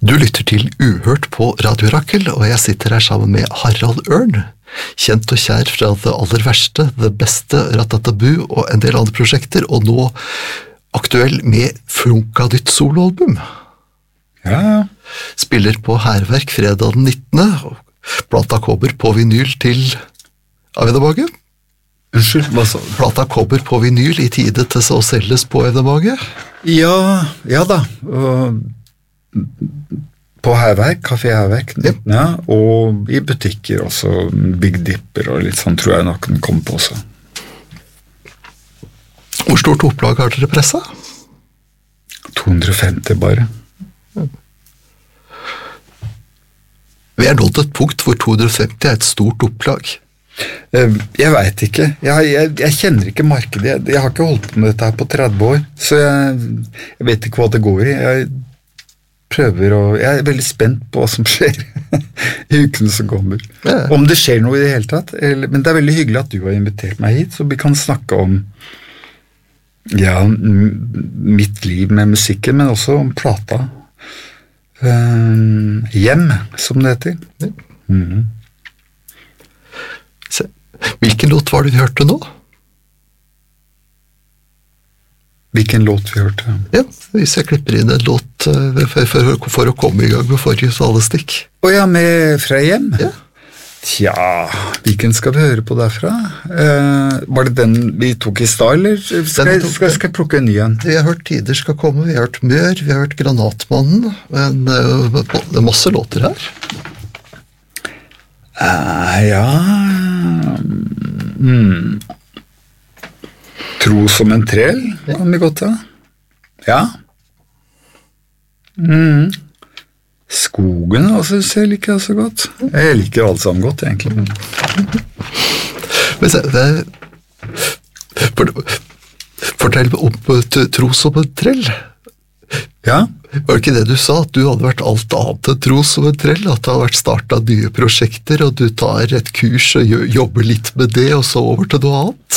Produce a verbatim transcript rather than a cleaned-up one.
Du lytter til Uhørt på Radio Rakel, og jeg sitter her sammen med Harald Ørn, kjent og kjær fra Det aller verste, Det beste, Ratatabu og en del andre prosjekter, og nå aktuell med Funka ditt soloalbum. Ja. Spiller på Hærverk fredag den nittende, plata kommer på vinyl til Evenebaget. Unnskyld, hva sa du? Plata kommer på vinyl i tide til å selges på Evenebaget. Ja, ja da. Og på Hærverk, Café Hærverk, Ja. ja, og i butikker også, Big Dipper og litt sånn, tror jeg nok den kom på også. Hvor stort opplag har dere presset? to hundre og femti bare. Vi er nådd et punkt hvor to hundre og femti er et stort opplag. Eh, Jeg vet ikke. Jeg, jeg, jeg kjenner ikke markedet. Jeg, jeg har ikke holdt på med dette her på tretti år, så jeg, jeg vet ikke hva det går i. Jeg prøver å... Jeg er veldig spent på hva som skjer i ukene som kommer. Ja. Om det skjer noe i det hele tatt. Eller, men det er veldig hyggelig at du har invitert meg hit, så vi kan snakke om ja, m- mitt liv med musikken, men også om plata. Um, hjem, som det heter. Ja. Mhm. Se, hvilken låt var det vi hørte nå? Hvilken låt vi hørte? Ja, hvis jeg klipper inn en låt uh, for, for, for å komme i gang med forrige salestikk. Å ja, med fra hjem? Ja. Tja, hvilken skal vi høre på derfra? Eh, var det den vi tok i stad, eller skal, Den vi jeg, tok, skal, skal jeg plukke en ny en? Vi har hørt Tider skal komme, vi har hørt Mør, vi har hørt Granatmannen, men uh, det er masse låter her. Eh, ja... Hmm. Tro som en trell, kan vi godt ha. Ja. Mm. Skogen, altså, ser jeg liker jeg så godt. Jeg liker alt sammen godt, egentlig. Men... Men se, det, for, fortell meg om uh, t- Tro som en trell. Ja. Var det ikke det du sa, at du hadde vært alt annet enn tro som en trell, at det har vært startet nye prosjekter, og du tar et kurs og gjør, jobber litt med det, og så over til noe annet?